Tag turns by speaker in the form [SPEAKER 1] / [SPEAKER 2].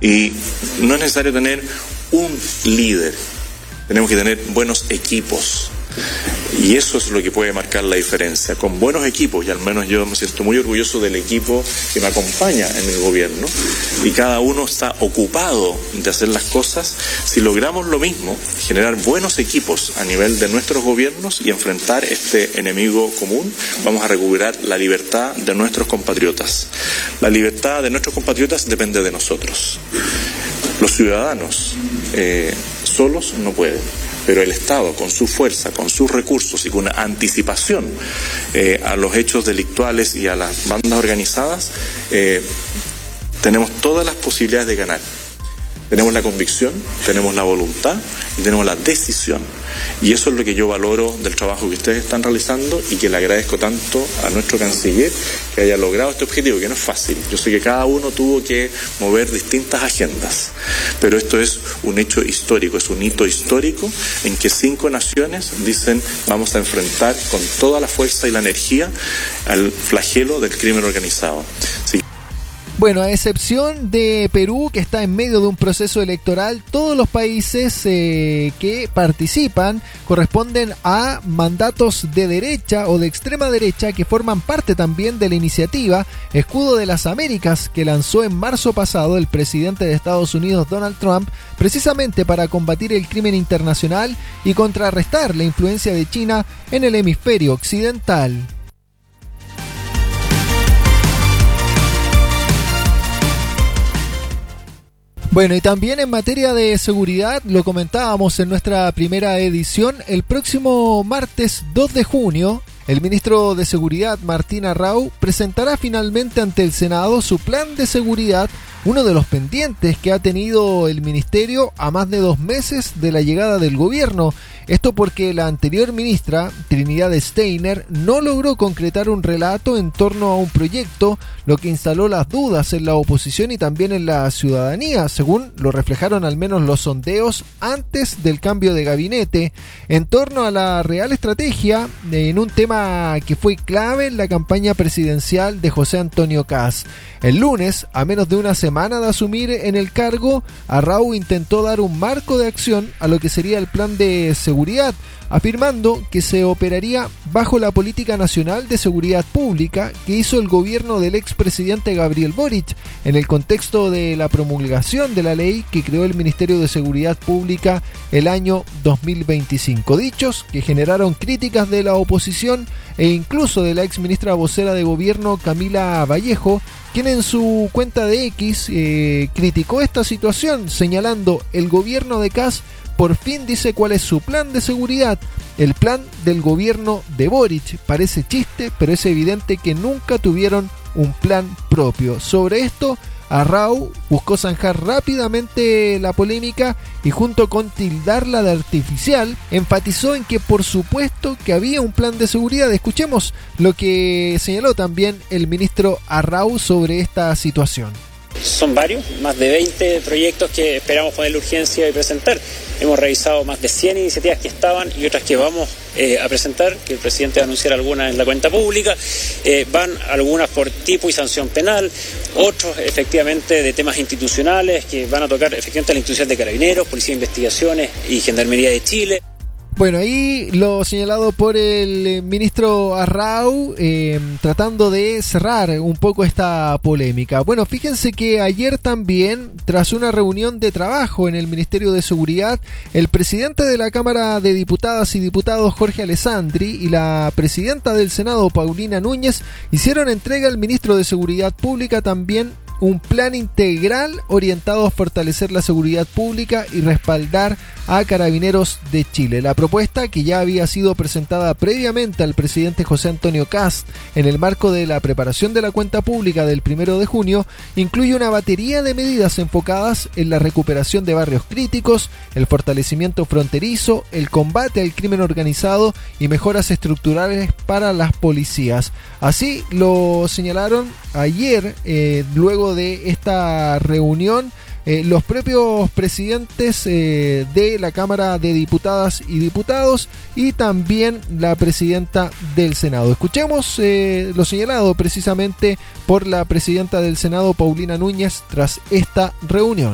[SPEAKER 1] Y no es necesario tener un líder, tenemos que tener buenos equipos. Y eso es lo que puede marcar la diferencia. Con buenos equipos, y al menos yo me siento muy orgulloso del equipo que me acompaña en el gobierno, y cada uno está ocupado de hacer las cosas. Si logramos lo mismo, generar buenos equipos a nivel de nuestros gobiernos y enfrentar este enemigo común, vamos a recuperar la libertad de nuestros compatriotas. La libertad de nuestros compatriotas depende de nosotros. Los ciudadanos solos no pueden. Pero el Estado, con su fuerza, con sus recursos y con una anticipación a los hechos delictuales y a las bandas organizadas, tenemos todas las posibilidades de ganar. Tenemos la convicción, tenemos la voluntad y tenemos la decisión. Y eso es lo que yo valoro del trabajo que ustedes están realizando y que le agradezco tanto a nuestro canciller que haya logrado este objetivo, que no es fácil. Yo sé que cada uno tuvo que mover distintas agendas, pero esto es un hecho histórico, es un hito histórico en que 5 naciones dicen vamos a enfrentar con toda la fuerza y la energía al flagelo del crimen organizado. Así
[SPEAKER 2] Bueno, a excepción de Perú, que está en medio de un proceso electoral, todos los países que participan corresponden a mandatos de derecha o de extrema derecha que forman parte también de la iniciativa Escudo de las Américas que lanzó en marzo pasado el presidente de Estados Unidos, Donald Trump, precisamente para combatir el crimen internacional y contrarrestar la influencia de China en el hemisferio occidental. Bueno, y también en materia de seguridad, lo comentábamos en nuestra primera edición, el próximo martes 2 de junio, el ministro de Seguridad, Martín Arrau, presentará finalmente ante el Senado su plan de seguridad, uno de los pendientes que ha tenido el ministerio a más de 2 meses de la llegada del gobierno. Esto porque la anterior ministra, Trinidad Steiner, no logró concretar un relato en torno a un proyecto, lo que instaló las dudas en la oposición y también en la ciudadanía, según lo reflejaron al menos los sondeos antes del cambio de gabinete, en torno a la real estrategia en un tema que fue clave en la campaña presidencial de José Antonio Kast. El lunes, a menos de una semana de asumir en el cargo, Arrau intentó dar un marco de acción a lo que sería el plan de seguridad, afirmando que se operaría bajo la política nacional de seguridad pública que hizo el gobierno del expresidente Gabriel Boric en el contexto de la promulgación de la ley que creó el Ministerio de Seguridad Pública el año 2025. Dichos que generaron críticas de la oposición e incluso de la exministra vocera de gobierno Camila Vallejo, quien en su cuenta de X criticó esta situación, señalando el gobierno de Kast por fin dice cuál es su plan de seguridad. El plan del gobierno de Boric parece chiste, pero es evidente que nunca tuvieron un plan propio. Sobre esto, Arrau buscó zanjar rápidamente la polémica y junto con tildarla de artificial, enfatizó en que por supuesto que había un plan de seguridad. Escuchemos lo que señaló también el ministro Arrau sobre esta situación.
[SPEAKER 3] Son varios, más de 20 proyectos que esperamos ponerle urgencia y presentar. Hemos revisado más de 100 iniciativas que estaban y otras que vamos a presentar, que el presidente va a anunciar algunas en la cuenta pública. Van algunas por tipo y sanción penal, otros efectivamente de temas institucionales que van a tocar efectivamente la institución de Carabineros, Policía de Investigaciones y Gendarmería de Chile.
[SPEAKER 2] Bueno, ahí lo señalado por el ministro Arrau, tratando de cerrar un poco esta polémica. Bueno, fíjense que ayer también, tras una reunión de trabajo en el Ministerio de Seguridad, el presidente de la Cámara de Diputadas y Diputados, Jorge Alessandri, y la presidenta del Senado, Paulina Núñez, hicieron entrega al ministro de Seguridad Pública también un plan integral orientado a fortalecer la seguridad pública y respaldar a Carabineros de Chile. La propuesta, que ya había sido presentada previamente al presidente José Antonio Kast en el marco de la preparación de la cuenta pública del 1 de junio, incluye una batería de medidas enfocadas en la recuperación de barrios críticos, el fortalecimiento fronterizo, el combate al crimen organizado y mejoras estructurales para las policías. Así lo señalaron ayer, luego de esta reunión, los propios presidentes de la Cámara de Diputadas y Diputados y también la presidenta del Senado. Escuchemos lo señalado precisamente por la presidenta del Senado, Paulina Núñez, tras esta reunión.